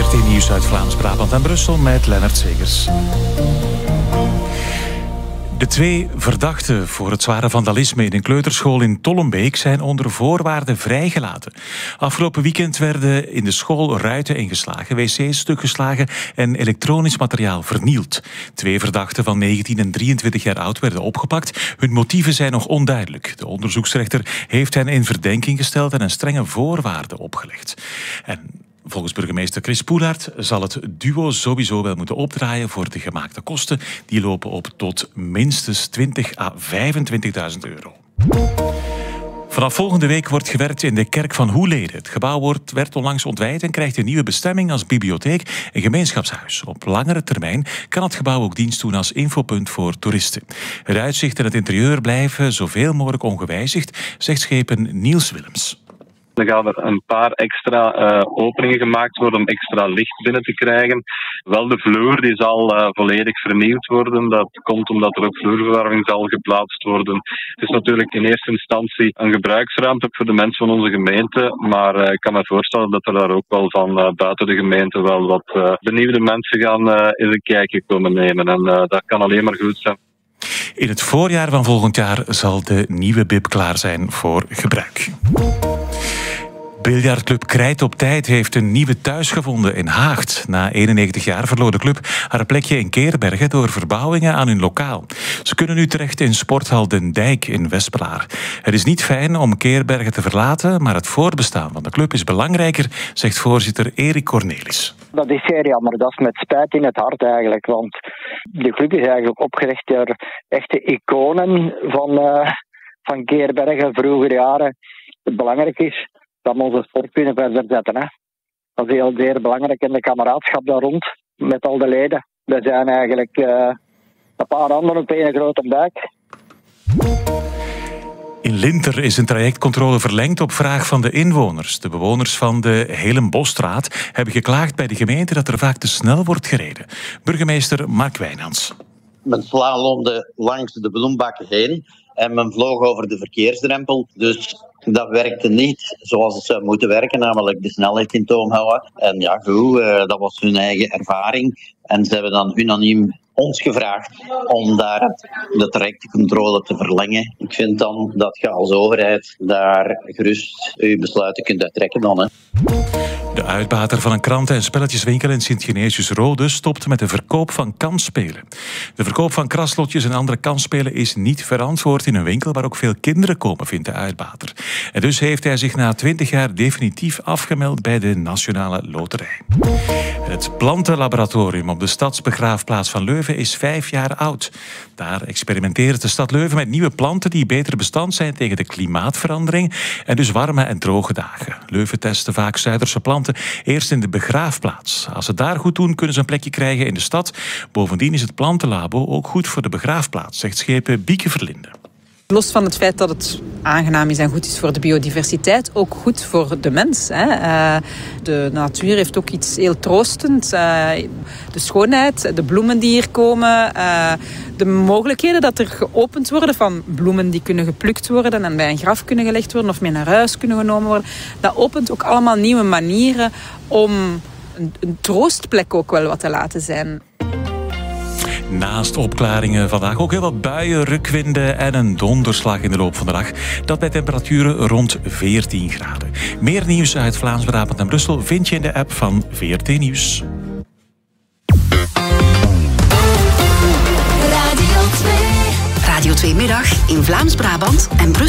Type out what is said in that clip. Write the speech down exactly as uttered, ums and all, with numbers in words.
V R T Nieuws uit Vlaams-Brabant en Brussel met Lennart Zegers. De twee verdachten voor het zware vandalisme in een kleuterschool in Tollenbeek zijn onder voorwaarden vrijgelaten. Afgelopen weekend werden in de school ruiten ingeslagen, wc's stukgeslagen en elektronisch materiaal vernield. Twee verdachten van negentien en drieëntwintig jaar oud werden opgepakt. Hun motieven zijn nog onduidelijk. De onderzoeksrechter heeft hen in verdenking gesteld en een strenge voorwaarden opgelegd. En volgens burgemeester Chris Poelaert zal het duo sowieso wel moeten opdraaien voor de gemaakte kosten. Die lopen op tot minstens twintig à vijfentwintigduizend euro. Vanaf volgende week wordt gewerkt in de kerk van Hoeleden. Het gebouw wordt, werd onlangs ontwijd en krijgt een nieuwe bestemming als bibliotheek en gemeenschapshuis. Op langere termijn kan het gebouw ook dienst doen als infopunt voor toeristen. Het uitzicht en het interieur blijven zoveel mogelijk ongewijzigd, zegt schepen Niels Willems. Er gaan er een paar extra uh, openingen gemaakt worden om extra licht binnen te krijgen. Wel, de vloer die zal uh, volledig vernieuwd worden. Dat komt omdat er ook vloerverwarming zal geplaatst worden. Het is natuurlijk in eerste instantie een gebruiksruimte voor de mensen van onze gemeente. Maar uh, ik kan me voorstellen dat er daar ook wel van uh, buiten de gemeente wel wat uh, benieuwde mensen gaan uh, eens een kijkje komen nemen. En uh, dat kan alleen maar goed zijn. In het voorjaar van volgend jaar zal de nieuwe bib klaar zijn voor gebruik. Biljartclub Krijt op Tijd heeft een nieuwe thuis gevonden in Haagt. Na eenennegentig jaar verloor de club haar plekje in Keerbergen door verbouwingen aan hun lokaal. Ze kunnen nu terecht in sporthal Den Dijk in Wespelaar. Het is niet fijn om Keerbergen te verlaten, maar het voortbestaan van de club is belangrijker, zegt voorzitter Erik Cornelis. Dat is zeer jammer, dat is met spijt in het hart eigenlijk, want de club is eigenlijk opgericht door echte iconen van, uh, van Keerbergen, vroegere jaren. Het belangrijk is dat we onze sport kunnen verder zetten. Hè. Dat is heel zeer belangrijk. En de kameraadschap daar rond met al de leden. We zijn eigenlijk uh, een paar anderen op één grote buik. In Linter is een trajectcontrole verlengd op vraag van de inwoners. De bewoners van de Helenbosstraat hebben geklaagd bij de gemeente dat er vaak te snel wordt gereden. Burgemeester Mark Wijnands. Men slalomde langs de bloembakken heen en men vloog over de verkeersdrempel. Dus dat werkte niet zoals het zou moeten werken, namelijk de snelheid in toom houden. En ja, goed, dat was hun eigen ervaring. En ze hebben dan unaniem ons gevraagd om daar de trajectcontrole te verlengen. Ik vind dan dat je als overheid daar gerust je besluiten kunt uittrekken dan. Hè. De uitbater van een kranten- en spelletjeswinkel in Sint-Genesius-Rode stopt met de verkoop van kansspelen. De verkoop van kraslotjes en andere kansspelen is niet verantwoord in een winkel waar ook veel kinderen komen, vindt de uitbater. En dus heeft hij zich na twintig jaar definitief afgemeld bij de Nationale Loterij. Het plantenlaboratorium op de stadsbegraafplaats van Leuven is vijf jaar oud. Daar experimenteert de stad Leuven met nieuwe planten die beter bestand zijn tegen de klimaatverandering en dus warme en droge dagen. Leuven testen vaak Zuiderse planten eerst in de begraafplaats. Als ze daar goed doen, kunnen ze een plekje krijgen in de stad. Bovendien is het plantenlabo ook goed voor de begraafplaats, zegt schepen Bieke Verlinde. Los van het feit dat het aangenaam is en goed is voor de biodiversiteit, ook goed voor de mens. Hè. Uh, de natuur heeft ook iets heel troostends. Uh, de schoonheid, de bloemen die hier komen, uh, de mogelijkheden dat er geopend worden van bloemen die kunnen geplukt worden en bij een graf kunnen gelegd worden of mee naar huis kunnen genomen worden. Dat opent ook allemaal nieuwe manieren om een, een troostplek ook wel wat te laten zijn. Naast opklaringen vandaag ook heel wat buien, rukwinden en een donderslag in de loop van de dag. Dat bij temperaturen rond veertien graden. Meer nieuws uit Vlaams-Brabant en Brussel vind je in de app van V R T Nieuws. Radio twee. Radio twee Middag in Vlaams-Brabant en Brussel.